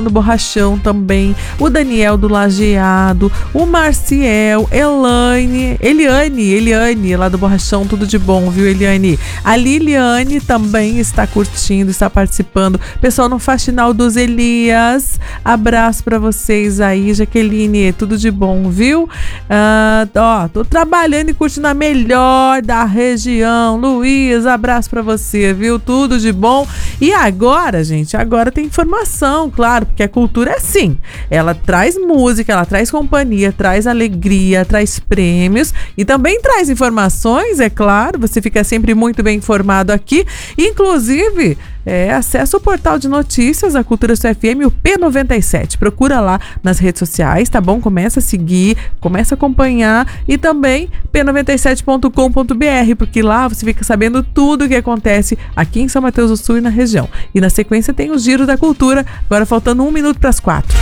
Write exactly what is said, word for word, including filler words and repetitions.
do Borrachão também, o Daniel do Lajeado, o Marciel, Elaine, Eliane, Eliane lá do Borrachão, tudo de bom, viu, Eliane? A Liliane também está curtindo, está participando. Pessoal no Faxinal dos Elias, abraço pra vocês aí, Jaqueline, tudo de bom, viu? Ah, ó, tô trabalhando e curtindo a melhor da região. Luiz, abraço pra você, viu? Tudo de bom. E agora, gente, agora tem informação, claro, porque a cultura é assim, ela traz música, ela traz companhia, traz alegria, traz prêmios e também traz informações, é claro, você fica sempre muito bem informado aqui, inclusive é, acessa o portal de notícias da Cultura S U F M, o P noventa e sete, procura lá nas redes sociais, tá bom? Começa a seguir, começa a acompanhar e também p noventa e sete ponto com ponto b r, porque lá você fica sabendo tudo o que acontece aqui em São Mateus do Sul e na região. E na sequência tem o Giro da Cultura, agora faltando um minuto para as quatro.